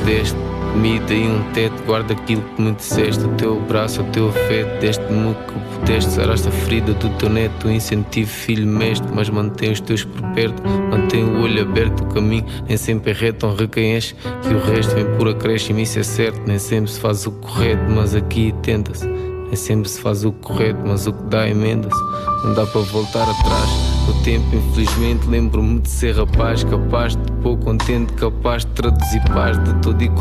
deste. Me dei um teto, guarda aquilo que me disseste. O teu braço, o teu afeto, deste-me o que pudeste. Saraste a ferida do teu neto, o incentivo, filho mestre. Mas mantém os teus por perto, mantém o olho aberto. O caminho nem sempre é reto, honra quem és, que o resto vem por acréscimo, isso é certo. Nem sempre se faz o correto, mas aqui tenta-se. Nem sempre se faz o correto, mas o que dá emenda-se. Não dá para voltar atrás no tempo, infelizmente. Lembro-me de ser rapaz, capaz de pôr contente, capaz de traduzir paz de todo e qualquer